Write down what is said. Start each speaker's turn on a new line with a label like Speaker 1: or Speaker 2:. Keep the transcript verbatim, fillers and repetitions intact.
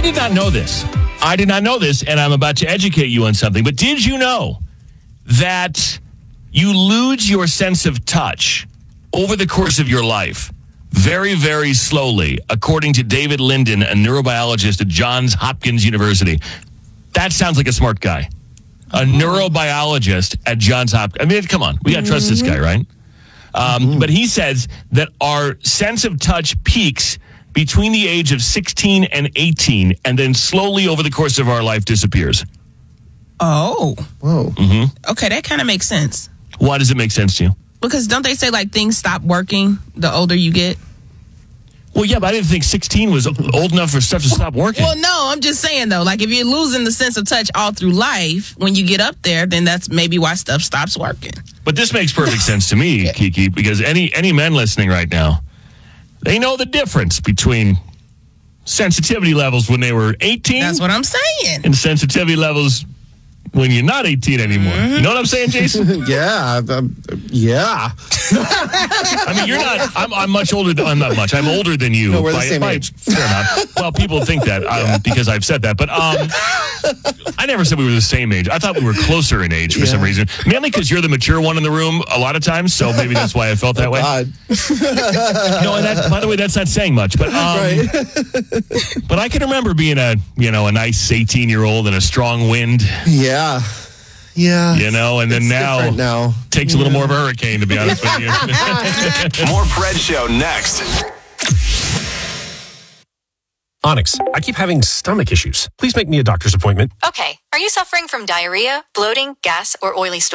Speaker 1: did not know this. I did not know this, and I'm about to educate you on something. But did you know that you lose your sense of touch over the course of your life very, very slowly, according to David Linden, a neurobiologist at Johns Hopkins University? That sounds like a smart guy. A neurobiologist at Johns Hopkins. I mean, come on. We got to trust this guy, right? Um, mm-hmm. But he says that our sense of touch peaks between the age of sixteen and eighteen, and then slowly over the course of our life disappears.
Speaker 2: Oh.
Speaker 3: Whoa.
Speaker 1: Mm-hmm.
Speaker 2: Okay, that kind of makes sense.
Speaker 1: Why does it make sense to you?
Speaker 2: Because don't they say, like, things stop working the older you get?
Speaker 1: Well, yeah, but I didn't think sixteen was old enough for stuff to stop working.
Speaker 2: Well, no, I'm just saying, though, like, if you're losing the sense of touch all through life, when you get up there, then that's maybe why stuff stops working.
Speaker 1: But this makes perfect sense to me, Kiki, because any any men listening right now, they know the difference between sensitivity levels when they were eighteen.
Speaker 2: That's what I'm saying.
Speaker 1: And sensitivity levels when you're not eighteen anymore. Mm-hmm. You know what I'm saying, Jason?
Speaker 3: yeah. Um, yeah.
Speaker 1: I mean, you're not, I'm, I'm much older than, I'm not much, I'm older than you.
Speaker 3: No, we're the
Speaker 1: by,
Speaker 3: same
Speaker 1: by
Speaker 3: age.
Speaker 1: Fair enough. Well, people think that um, because I've said that, but um, I never said we were the same age. I thought we were closer in age for
Speaker 3: yeah.
Speaker 1: some reason. Mainly because you're the mature one in the room a lot of times, so maybe that's why I felt that
Speaker 3: oh,
Speaker 1: way.
Speaker 3: God.
Speaker 1: No, and that, by the way, that's not saying much, but um,
Speaker 3: right.
Speaker 1: but I can remember being a, you know, a nice eighteen-year-old in a strong wind.
Speaker 3: Yeah. Yeah.
Speaker 1: You know, and then
Speaker 3: it's
Speaker 1: now,
Speaker 3: now
Speaker 1: takes
Speaker 3: yeah.
Speaker 1: a little more of a hurricane, to be honest with you.
Speaker 4: More Fred Show next.
Speaker 5: Onyx, I keep having stomach issues. Please make me a doctor's appointment.
Speaker 6: Okay. Are you suffering from diarrhea, bloating, gas, or oily stools?